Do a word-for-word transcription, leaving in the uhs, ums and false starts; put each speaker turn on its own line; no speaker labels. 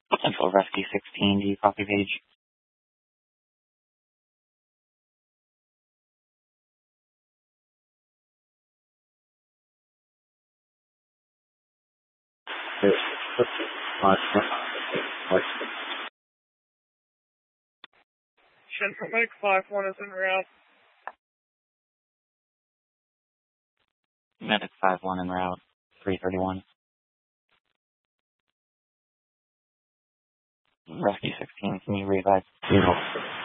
Central Rescue sixteen, do you copy page?
Central Medic five one is en route.
Medic five one en route, three thirty-one. Rescue sixteen, can you revive? Zero.